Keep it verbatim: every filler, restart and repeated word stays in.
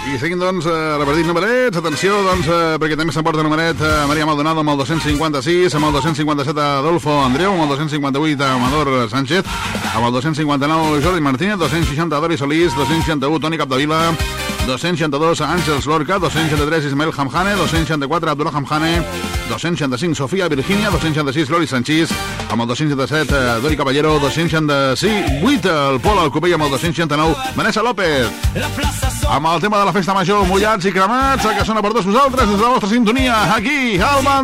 I seguim, doncs, eh, repartint numerets. Atenció, doncs, eh, perquè també s'emporta numeret eh, Maria Maldonado amb el dos-cents cinquanta-sis, amb el dos-cents cinquanta-set Adolfo Andreu, amb el dos-cents cinquanta-vuit Amador Sánchez, amb el dos-cents cinquanta-nou Jordi Martínez, dos-cents seixanta Dori Solís, dos-cents seixanta-u Toni Capdevila, dos-cents seixanta-dos Àngels Lorca, dos-cents seixanta-tres Ismael Hamhane, dos-cents seixanta-quatre Abdullah Hamhane, dos-cents seixanta-cinc Sofia Virginia, dos-cents seixanta-sis Lori Sanchís, amb el dos-cents seixanta-set eh, Dori Caballero, dos-cents seixanta-vuit el Pol Alcopell, amb el dos-cents seixanta-nou Vanessa López. Amb el tema de la festa major, mullats i cremats, que sona per tots vosaltres des de la vostra sintonia, aquí, al